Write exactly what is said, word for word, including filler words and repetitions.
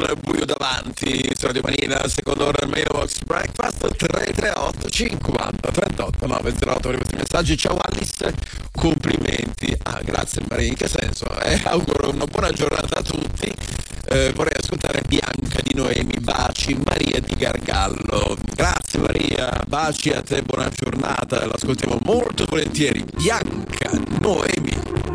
con Buio davanti su Radio Manina, secondo ora il Mailbox Breakfast. Tre tre otto cinquanta trentotto nove zero otto per questi messaggi. Ciao Alice, complimenti. Ah, grazie Maria, in che senso? Eh, auguro una buona giornata a tutti. Eh, vorrei ascoltare Bianca di Noemi, baci. Maria di Gargallo, grazie Maria, baci a te, buona giornata, l'ascoltiamo molto volentieri. Bianca Noemi.